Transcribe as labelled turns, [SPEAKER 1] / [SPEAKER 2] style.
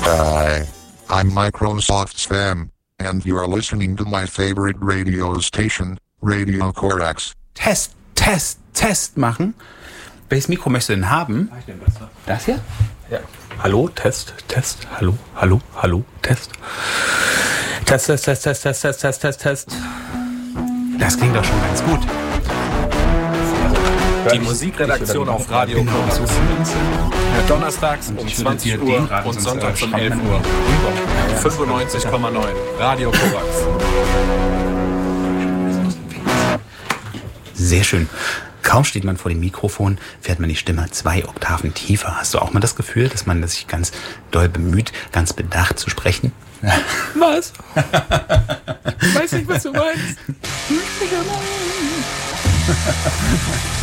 [SPEAKER 1] Hi, I'm Microsoft Spam, and you're listening to my favorite radio station, Radio Corax.
[SPEAKER 2] Test machen. Welches Mikro möchtest du denn haben?
[SPEAKER 3] Ich nehme das da.
[SPEAKER 2] Das hier?
[SPEAKER 3] Ja. Hallo, Test, hallo, Test. Test.
[SPEAKER 2] Das klingt doch schon ganz gut.
[SPEAKER 3] Die Musikredaktion auf Radio Korax. Donnerstags um 20 Uhr und sonntags um 11 Uhr. 95,9 Radio Korax.
[SPEAKER 2] Sehr schön. Kaum steht man vor dem Mikrofon, fährt man die Stimme 2 Oktaven tiefer. Hast du auch mal das Gefühl, dass man sich ganz doll bemüht, ganz bedacht zu sprechen?
[SPEAKER 3] Was? Ich weiß nicht, was du meinst.